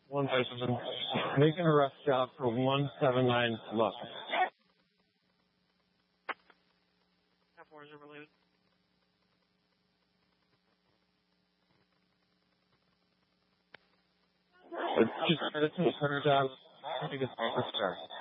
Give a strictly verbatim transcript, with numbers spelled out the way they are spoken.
one five seven. Making a rough job for one seven nine left. Four is related. Just started to turn it down. I think it's my first start.